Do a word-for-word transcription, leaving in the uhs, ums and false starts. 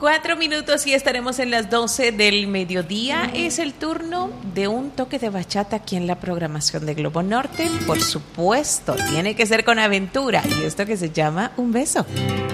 Cuatro minutos y estaremos en las doce del mediodía. Es el turno de un toque de bachata aquí en la programación de Globo Norte. Por supuesto, tiene que ser con aventura. Y esto que se llama Un Beso.